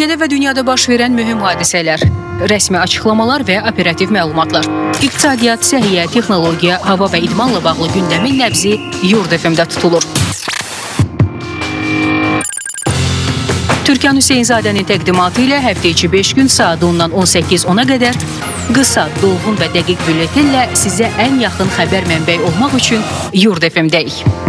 Ölkədə və dünyada baş verən mühüm hadisələr, rəsmi açıqlamalar və operativ məlumatlar, iqtisadiyyat, səhiyyə, texnologiya, hava və idmanla bağlı gündəmin nəbzi Yurd FM-də tutulur. Türkan Hüseynzadənin təqdimatı ilə həftə içi 5 gün saat 10-dan 18:10-a qədər qısa, dolğun və dəqiq bülletenlə sizə ən yaxın xəbər mənbəyi olmaq üçün Yurd FM-dəyik.